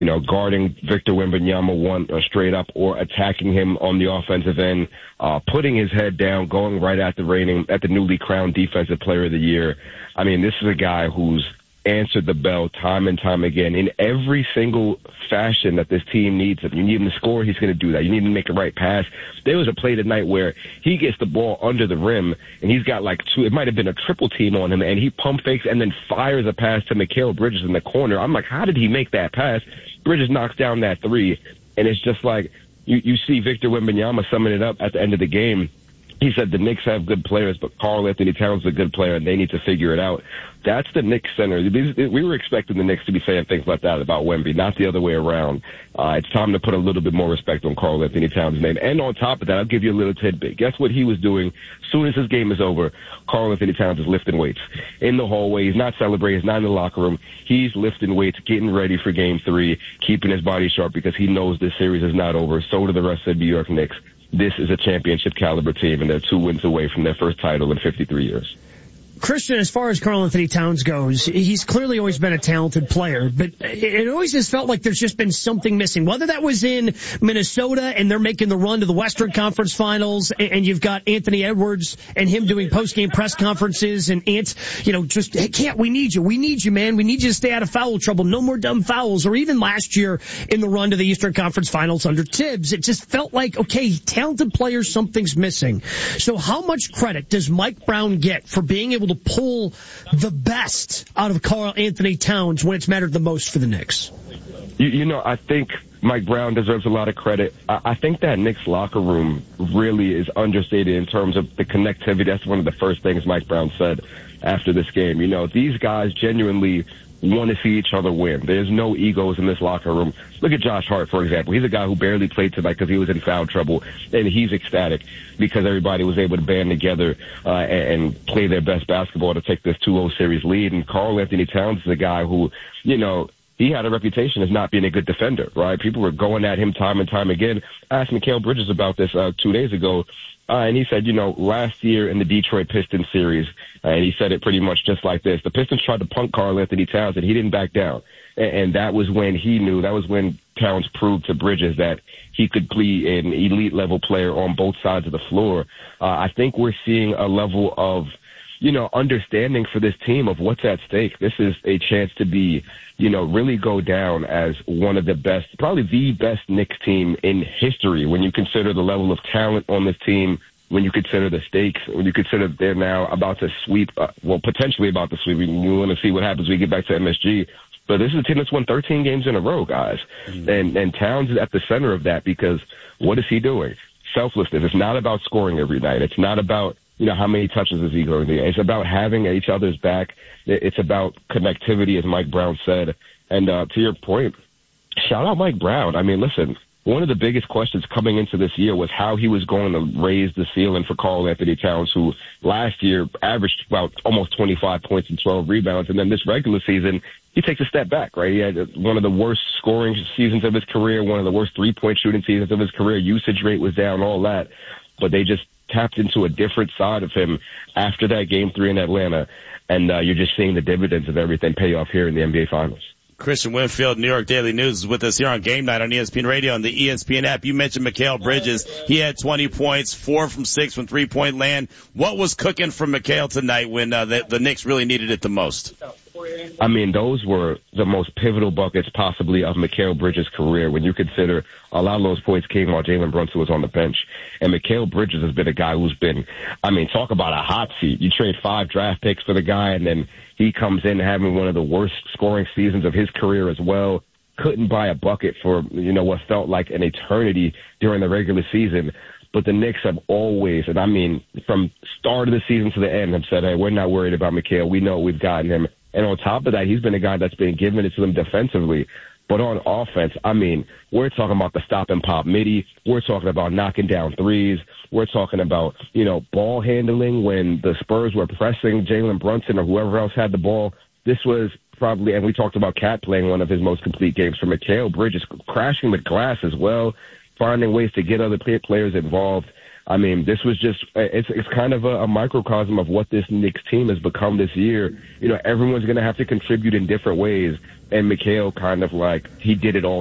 guarding Victor Wembanyama straight up or attacking him on the offensive end, putting his head down, going right at the newly crowned Defensive Player of the Year. I mean, this is a guy who's answered the bell time and time again in every single fashion that this team needs him. You need him to score, he's going to do that. You need him to make a right pass. There was a play tonight where he gets the ball under the rim, and he's got like two, it might have been a triple team on him, and he pump fakes and then fires a pass to Mikal Bridges in the corner. I'm like, how did he make that pass? Bridges knocks down that three, and it's just like you see Victor Wembanyama summing it up at the end of the game. He said the Knicks have good players, but Karl-Anthony Towns is a good player, and they need to figure it out. That's the Knicks center. We were expecting the Knicks to be saying things like that about Wemby, not the other way around. It's time to put a little bit more respect on Karl-Anthony Towns' name. And on top of that, I'll give you a little tidbit. Guess what he was doing? As soon as his game is over, Karl-Anthony Towns is lifting weights in the hallway. He's not celebrating. He's not in the locker room. He's lifting weights, getting ready for Game 3, keeping his body sharp because he knows this series is not over. So do the rest of the New York Knicks. This is a championship caliber team, and they're 2 wins away from their first title in 53 years. Christian, as far as Karl-Anthony Towns goes, he's clearly always been a talented player, but it always has felt like there's just been something missing. Whether that was in Minnesota and they're making the run to the Western Conference Finals, and you've got Anthony Edwards and him doing post-game press conferences, and just, hey, we need you, man. We need you to stay out of foul trouble. No more dumb fouls. Or even last year in the run to the Eastern Conference Finals under Tibbs, it just felt like, okay, talented players, something's missing. So how much credit does Mike Brown get for being able to pull the best out of Karl-Anthony Towns when it's mattered the most for the Knicks? I think Mike Brown deserves a lot of credit. I think that Knicks locker room really is understated in terms of the connectivity. That's one of the first things Mike Brown said after this game. These guys genuinely want to see each other win. There's no egos in this locker room. Look at Josh Hart, for example. He's a guy who barely played tonight because he was in foul trouble, and he's ecstatic because everybody was able to band together and play their best basketball to take this 2-0 series lead. And Karl-Anthony Towns is a guy who, he had a reputation as not being a good defender, right? People were going at him time and time again. I asked Mikal Bridges about this 2 days ago, and he said, last year in the Detroit Pistons series, and he said it pretty much just like this, the Pistons tried to punk Karl-Anthony Towns, and he didn't back down. And that was when that was when Towns proved to Bridges that he could be an elite-level player on both sides of the floor. I think we're seeing a level of, understanding for this team of what's at stake. This is a chance to be, really go down as one of the best, probably the best Knicks team in history when you consider the level of talent on this team, when you consider the stakes, when you consider they're now about to sweep, potentially about to sweep. We want to see what happens when we get back to MSG. But this is a team that's won 13 games in a row, guys. And Towns is at the center of that because what is he doing? Selflessness. It's not about scoring every night. It's not about, how many touches is he going to get? It's about having each other's back. It's about connectivity, as Mike Brown said. And to your point, shout out Mike Brown. I mean, listen, one of the biggest questions coming into this year was how he was going to raise the ceiling for Karl-Anthony Towns, who last year averaged about almost 25 points and 12 rebounds. And then this regular season, he takes a step back, right? He had one of the worst scoring seasons of his career, one of the worst three-point shooting seasons of his career. Usage rate was down, all that. But they just tapped into a different side of him after that Game 3 in Atlanta. And you're just seeing the dividends of everything pay off here in the NBA Finals. Christian Winfield, New York Daily News, is with us here on Game Night on ESPN Radio and the ESPN app. You mentioned Mikal Bridges. He had 20 points, 4 from 6 from three-point land. What was cooking from Mikal tonight when the Knicks really needed it the most? I mean, those were the most pivotal buckets possibly of Mikal Bridges' career when you consider a lot of those points came while Jalen Brunson was on the bench. And Mikal Bridges has been a guy who's been, talk about a hot seat. You trade 5 draft picks for the guy, and then he comes in having one of the worst scoring seasons of his career as well. Couldn't buy a bucket for, what felt like an eternity during the regular season. But the Knicks have always, and from start of the season to the end, have said, hey, we're not worried about Mikal. We know we've gotten him. And on top of that, he's been a guy that's been giving it to them defensively. But on offense, we're talking about the stop and pop midi. We're talking about knocking down threes. We're talking about, ball handling when the Spurs were pressing Jalen Brunson or whoever else had the ball. This was probably, and we talked about Cat playing one of his most complete games for Mikal Bridges, crashing the glass as well, finding ways to get other players involved. I mean, this was just, it's kind of a microcosm of what this Knicks team has become this year. You know, everyone's going to have to contribute in different ways. And Mikal kind of like, he did it all